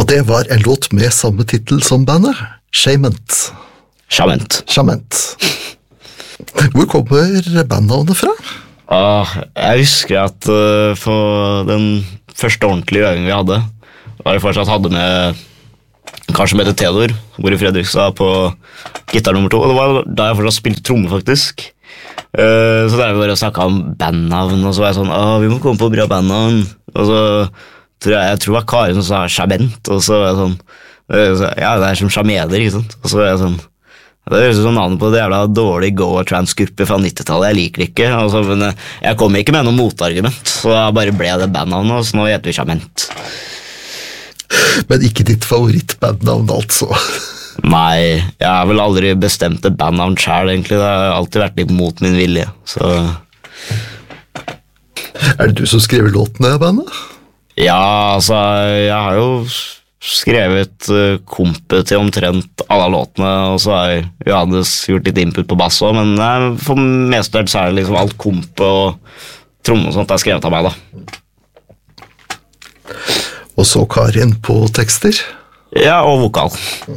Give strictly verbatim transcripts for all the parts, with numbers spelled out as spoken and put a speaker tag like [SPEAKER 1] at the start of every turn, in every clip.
[SPEAKER 1] Og det var en låt med samme titel som bandet, Shament.
[SPEAKER 2] Shament.
[SPEAKER 1] Shament. Hvor kommer bandnavnet fra?
[SPEAKER 2] Ah, jeg husker at uh, for den første ordentlige øvingen vi hadde, var jeg fortsatt hadde med kanskje med Theodor, hvor i Fredrikstad på gitar nummer to, og det var da jeg fortsatt spilte tromme faktisk. Uh, så der vi bare snakket om bandnavn, og så var jeg sånn, ah, vi må komme på bra bandnavn, og så tror jeg, jeg tror det var Karin som sa Shament, og så var jeg sånn, uh, ja, det er som Shameder, ikke sant? Og så var jeg sånn, det høres ut som navnet på det jævla dårlig go-trans-gruppe fra nittitallet, jeg liker det ikke, altså, men jeg kom ikke med noe motargument, så da bare ble det bandnavnet, og så nå heter vi Shament.
[SPEAKER 1] Men ikke ditt favorittbandnavn, altså?
[SPEAKER 2] Nei, jeg har vel aldri bestemt et bandnavn selv, egentlig, det har alltid vært litt mot min vilje, så...
[SPEAKER 1] Er det du som skriver låtene av bandet?
[SPEAKER 2] Ja, altså, jeg har jo... skrevet uh, kompe til omtrent alle låtene, og så har Johannes gjort litt input på bass også, men uh, for mestert så er det liksom alt kompe og tromme og sånt er skrevet av meg da.
[SPEAKER 1] Og så Karin på tekster?
[SPEAKER 2] Ja, og vokal.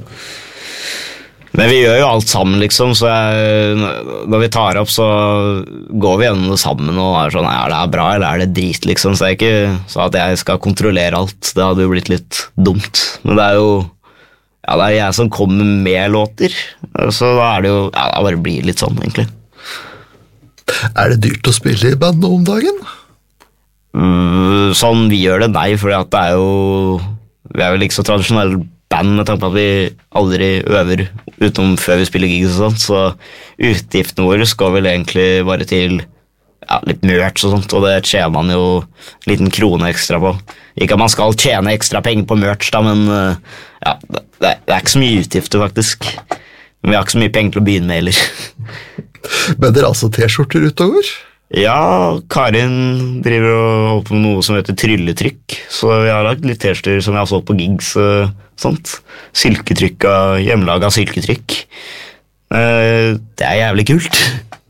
[SPEAKER 2] Men vi gjør jo alt sammen liksom, så jeg, når vi tar opp så går vi gjennom det sammen og er sånn, er det bra eller er det drit liksom, så det er ikke så at jeg skal kontrollere alt, det hadde jo blitt litt dumt, men det er jo, ja det er jeg som kommer med låter, så da er det jo, ja det bare blir litt sånn egentlig.
[SPEAKER 1] Er det dyrt å spille i band om dagen?
[SPEAKER 2] Mm, sånn vi gjør det, nei, for det er jo, vi er vel ikke så tradisjonelle band med tanke på at vi aldri øver utenom før vi spiller gigs og sånt, så utgiftene våre skal vel egentlig bare til ja, litt merch og sånt, og det tjener man jo en liten krone ekstra på. Ikke at man skal tjene ekstra penger på merch da, men ja, det, det er ikke så mye utgifter faktisk. Men vi har ikke så mye penger til å begynne med heller.
[SPEAKER 1] Men det er altså t-skjorter utover?
[SPEAKER 2] Ja, Karin driver og holder på med noe som heter trylletrykk, så vi har lagt litt t-skjorter som jeg har solgt på gigs og sånt. Silketrykk av hjemmelaget silketrykk. Det er jævlig kult.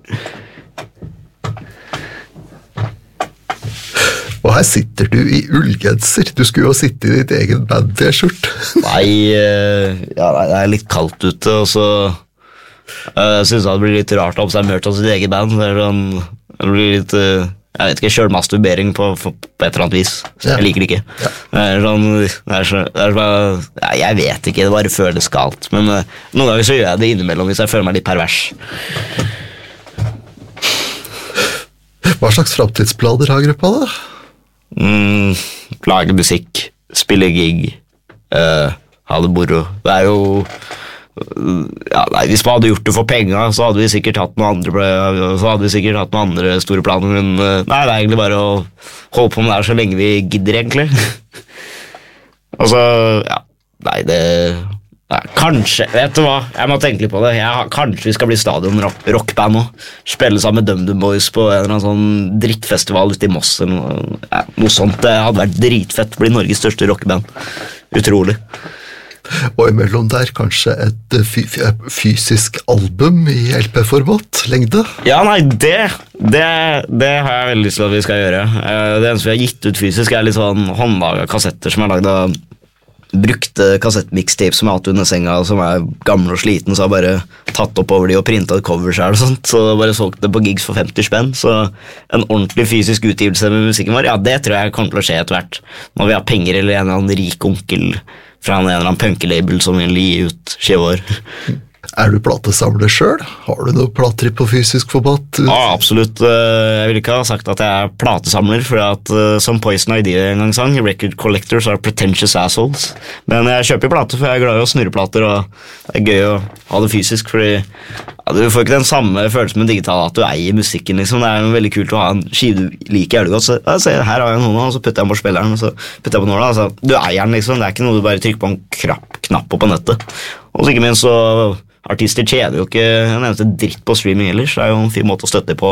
[SPEAKER 1] Og her sitter du i ullgenser. Du skulle jo sitte i ditt egen band-t-skjort.
[SPEAKER 2] Nei, ja, det er litt kaldt ute, og så jeg synes det blir litt rart å ha seg mørt av sitt eget band. Det er sånn, det blir litt, jeg vet ikke, kjølmasturbering på, på et eller annet vis. Så jeg liker det ikke. Ja. Det er sånn, det er så, det er så, ja, jeg vet ikke, det bare føles galt. Men uh, noen ganger så gjør jeg det innimellom hvis jeg føler meg litt pervers.
[SPEAKER 1] Hva slags fremtidsplaner har gruppa da?
[SPEAKER 2] Mm, lage musikk, spille gig, uh, ha det moro. Det er jo... Ja, nei, hvis man hadde gjort det for penger, så hadde vi sikkert hatt noen andre, så hadde vi sikkert hatt noen andre store planer, men nei, det er egentlig bare å holde på med det her så lenge vi gidder egentlig. Altså, ja, nei, det nei, kanskje, vet du hva, jeg må tenke litt på det, jeg, kanskje vi skal bli stadion rock, rockband nå, spille sammen med DumDum Boys på en eller annen sånn drittfestival ute i Moss, eller noe, ja, noe sånt, det hadde vært dritfett, bli Norges største rockband, utrolig.
[SPEAKER 1] Og imellom der kanskje et fysisk album i L P-format, lengde?
[SPEAKER 2] Ja, nei, det, det, det har jeg veldig lyst til at vi skal gjøre. Det eneste vi har gitt ut fysisk er litt sånn håndlaget kassetter som er laget av brukte kassettmixtape som jeg har hatt under senga, som er gamle og sliten, så har jeg bare tatt opp over de og printet et cover selv og sånt, så bare solgt det på gigs for femti spenn, så en ordentlig fysisk utgivelse med musikken vår, ja, det tror jeg kommer til å skje etter hvert, når vi har penger eller en eller annen rik onkel fra en eller annen punkelabel som vil gi ut skiver.
[SPEAKER 1] Er du platesamler selv? Har du noen plater på fysisk format?
[SPEAKER 2] Ja, absolutt. Jeg vil ikke ha sagt at jeg er platesamler, for at som Poison Idea en gang sang, record collectors are pretentious assholes. Men jeg kjøper plater, for jeg er glad i å snurre plater, og det er gøy å ha det fysisk, fordi ja, du får ikke den samme følelsen med digital at du eier musikken, liksom. Det er veldig kult å ha en skive du liker jævlig godt, så ja, se, her har jeg noen, og så putter jeg på spilleren, og så putter jeg på nåla, altså, du eier den, liksom. Det er ikke noe du bare trykker på en knapp, knapp på nettet. Og så ikke minst så artister tjener jo ikke en eneste dritt på streaming ellers, det er jo en fin måte å støtte på.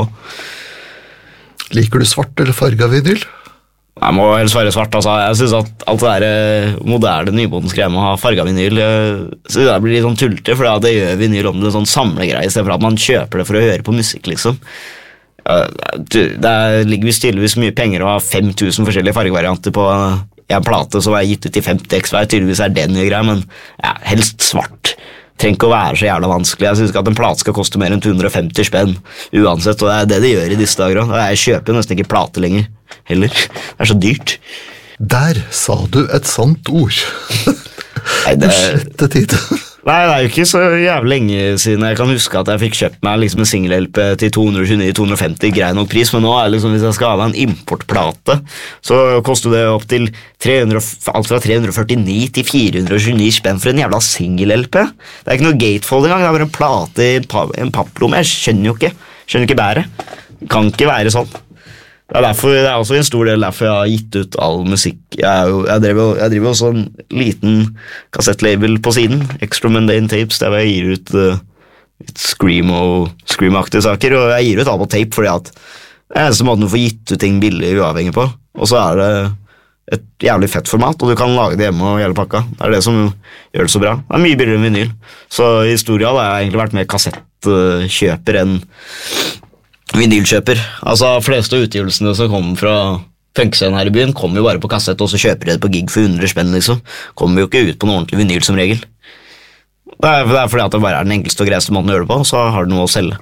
[SPEAKER 1] Liker du svart eller farga vinyl?
[SPEAKER 2] Jeg må helst være svart, altså. Jeg synes at alt det der moderne nymotens greier med å ha farga vinyl, så det blir litt sånn tulte, for det gjør vinyl om det sånn samlegreie, i stedet for at man kjøper det for å høre på musikk, liksom. Det ligger visst tydeligvis mye penger å ha fem tusen forskjellige fargevarianter på en plate som er gitt ut i femti eksemplar, tydeligvis er det nye greier, men ja, helst svart. Trenger ikke å være så jævla vanskelig. Jeg synes ikke at en plate skal koste mer enn to hundre og femti spenn, uansett, og det er det de gjør i disse dager også. Jeg kjøper jo nesten ikke plate lenger, heller. Det er så dyrt.
[SPEAKER 1] Der sa du et sant ord.
[SPEAKER 2] Nei, det...
[SPEAKER 1] Slette tid.
[SPEAKER 2] Nei, det er jo ikke så jævlig lenge siden jeg kan huske at jeg fikk kjøpt meg liksom en single-L P til to hundre og tjueni til to hundre og femti, grei nok pris, men nå er det liksom, hvis jeg skal ha en importplate, så koster det opp til tre hundre, alt fra tre hundre og førtini til fire hundre og tjueni spenn for en jævla single-L P. Det er ikke noe gatefold engang, det er bare en plate i en papplomme. Jeg skjønner jo ikke, skjønner ikke bæret. Det kan ikke være sånn. Det er, derfor, det er også en stor del derfor jeg har gitt ut all musikk. Jeg, er jo, jeg, driver, jeg driver også en liten kassettlabel på siden, Extra Mundane Tapes, der jeg gir ut uh, Scream og Scream-aktige saker, og jeg gir ut alt på tape, fordi at det er eneste måten du får gitt ut ting billig uavhengig på, og så er det et jævlig fett format, og du kan lage det hjemme og hele pakka. Det er det som gjør det så bra. Det er mye billigere enn vinyl, så i historia har jeg egentlig vært mer kassettkjøper enn vinylkjøper. Altså, fleste av utgivelsene som kommer fra punkscenen her i byen, kommer jo bare på kassett, og så kjøper de det på gig for hundre spenn, liksom. Kommer jo ikke ut på noe ordentlig vinyl som regel. Det er, det er fordi at det bare er den enkleste og greieste måten å gjøre det på, så har du noe å selge.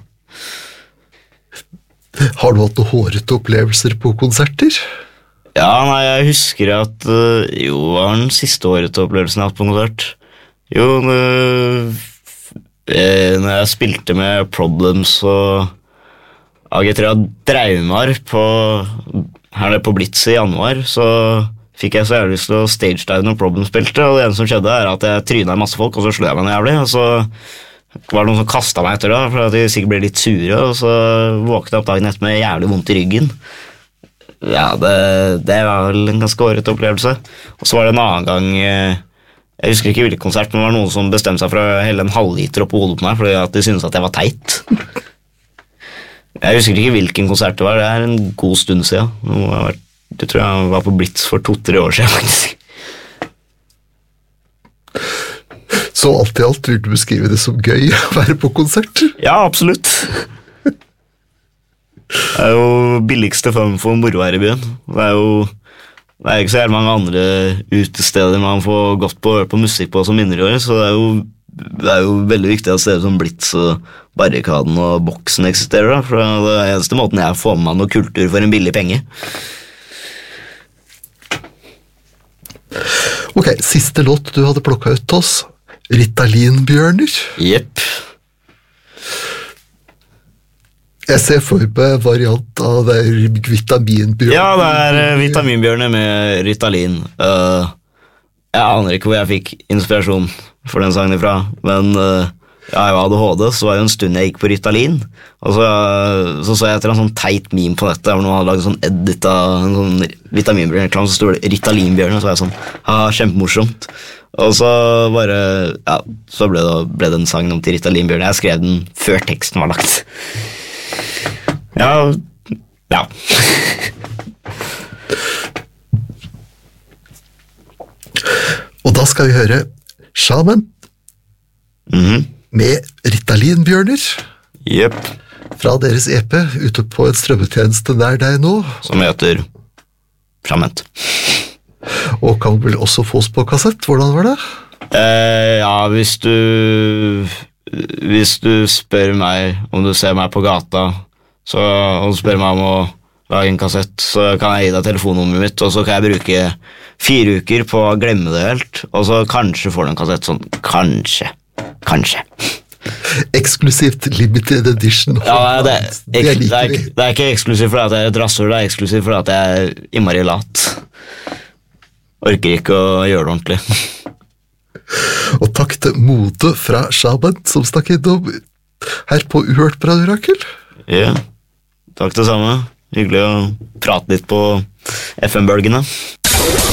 [SPEAKER 1] Har du hatt noen hårete opplevelser på konserter?
[SPEAKER 2] Ja, nei, jeg husker at uh, jo, det var den siste hårete opplevelsen jeg har hatt på konsert. Jo, uh, når jeg spilte med Problems og A G tre Draumar på, her nede på Blitz i januar, så fikk jeg så jævlig lyst til å stagedive når Problems spilte, og det eneste som skjedde er at jeg trynet masse folk, og så slo jeg meg noe jævlig, og så var det noen som kastet meg etter det, for at de sikkert ble litt sure, og så våknet jeg opp dagen etter med jævlig vondt i ryggen. Ja, det, det var vel en ganske årete opplevelse. Og så var det en annen gang, jeg husker ikke hvilken konsert, men det var noen som bestemte seg for å helle en halvliter opp på hodet på meg, fordi at de syntes at jeg var teit. Jeg husker ikke hvilken konsert det var, det er en god stund siden. Jeg tror jeg var på Blitz for to-tre år siden, faktisk.
[SPEAKER 1] Så alt i alt vil du beskrive det som gøy å være på konsert?
[SPEAKER 2] Ja, absolutt. Det er jo billigste form for moro her i byen. Det er jo det er ikke så jævlig mange andre utesteder man får gått på og høre på musikk på som mindreårig, så det er jo det er jo veldig viktig at steder som Blitz og Barrikaden og Boksen eksisterer da, for det er eneste måten jeg får med meg noe kultur for en billig penge.
[SPEAKER 1] Ok, siste låt du hadde plukket ut til oss, Ritalin-bjørner.
[SPEAKER 2] Jepp.
[SPEAKER 1] Jeg ser for meg variant av det vitaminbjørner.
[SPEAKER 2] Ja, det er vitaminbjørner med Ritalin. Uh, jeg aner ikke hvor jeg fikk inspirasjon for den sangen ifra, men uh, ja, jeg var A D H D, så var det en stund jeg gikk på Ritalin, og så så, så jeg etter en sånn teit meme på nettet, hvor noen hadde laget en sånn edit av en sånn vitaminbjørn-reklam, så stod det Ritalinbjørn, og så var jeg sånn, ha, kjempemorsomt. Og så bare, ja, så ble det, ble det en sang om til Ritalinbjørn. Jeg skrev den før teksten var lagt. Ja, ja.
[SPEAKER 1] Og da skal vi høre Shaman
[SPEAKER 2] Mhm.
[SPEAKER 1] med Ritalinbjørner
[SPEAKER 2] Jepp.
[SPEAKER 1] fra deres E P ute på en strømmetjeneste nær deg nå.
[SPEAKER 2] Som heter Fragment.
[SPEAKER 1] Og kan vel også fås på kassett. Hvordan var det?
[SPEAKER 2] Eh, ja, hvis du hvis du spør meg om du ser meg på gata, så, og du spør meg om å lage en kassett, så kan jeg gi deg telefonnummeret mitt, og så kan jeg bruke fire uker på å glemme det helt, og så kanskje får du en kassett sånn, kanskje, kanskje.
[SPEAKER 1] Eksklusivt limited edition.
[SPEAKER 2] Ja, det, ek,
[SPEAKER 1] det
[SPEAKER 2] det, er,
[SPEAKER 1] liker vi.
[SPEAKER 2] det er ikke eksklusivt fordi at jeg er et rasshøl, det er eksklusivt fordi at jeg er innmari lat. Orker ikke å gjøre det ordentlig.
[SPEAKER 1] Og takk til Mode fra Shaman som stakk innom her på Uhørt på Radio Rakel.
[SPEAKER 2] Ja, takk det samme. Hyggelig å prate litt på F M-bølgene.